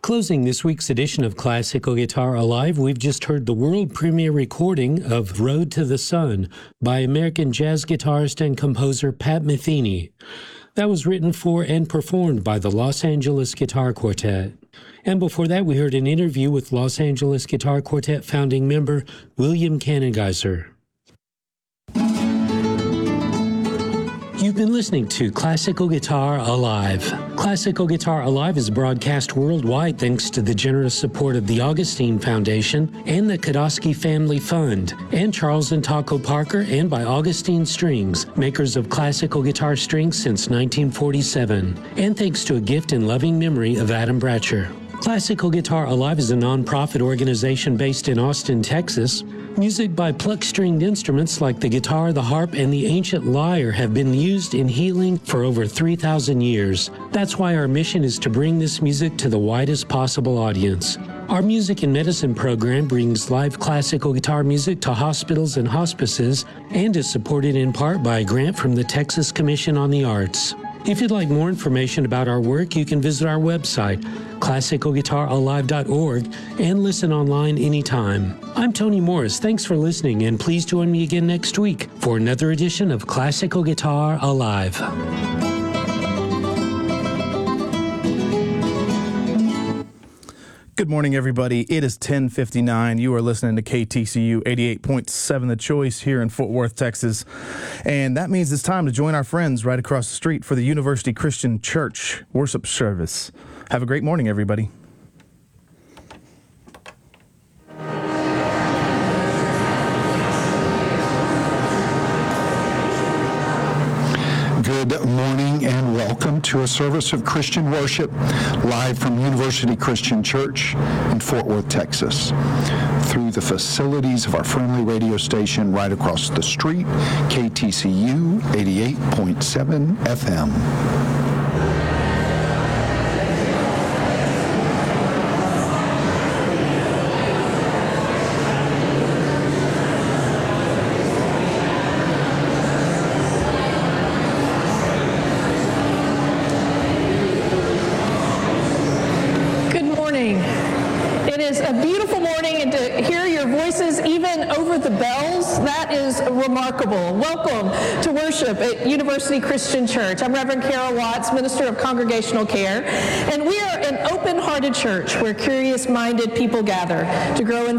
Closing this week's edition of Classical Guitar Alive, we've just heard the world premiere recording of Road to the Sun by American jazz guitarist and composer Pat Metheny. That was written for and performed by the Los Angeles Guitar Quartet. And before that, we heard an interview with Los Angeles Guitar Quartet founding member William Kanengeiser. You've been listening to Classical Guitar Alive. Classical Guitar Alive is broadcast worldwide thanks to the generous support of the Augustine Foundation and the Kodosky Family Fund, and Charles and Taco Parker, and by Augustine Strings, makers of classical guitar strings since 1947, and thanks to a gift in loving memory of Adam Bratcher. Classical Guitar Alive is a nonprofit organization based in Austin, Texas. Music by plucked stringed instruments like the guitar, the harp, and the ancient lyre have been used in healing for over 3,000 years. That's why our mission is to bring this music to the widest possible audience. Our Music and Medicine program brings live classical guitar music to hospitals and hospices and is supported in part by a grant from the Texas Commission on the Arts. If you'd like more information about our work, you can visit our website, classicalguitaralive.org, and listen online anytime. I'm Tony Morris. Thanks for listening, and please join me again next week for another edition of Classical Guitar Alive. Good morning, everybody. It is 10:59. You are listening to KTCU 88.7 The Choice here in Fort Worth, Texas. And that means it's time to join our friends right across the street for the University Christian Church worship service. Have a great morning, everybody. Good morning and welcome to a service of Christian worship live from University Christian Church in Fort Worth, Texas. Through the facilities of our friendly radio station right across the street, KTCU 88.7 FM. Remarkable. Welcome to worship at University Christian Church. I'm Reverend Carol Watts, Minister of Congregational Care, and we are an open-hearted church where curious-minded people gather to grow in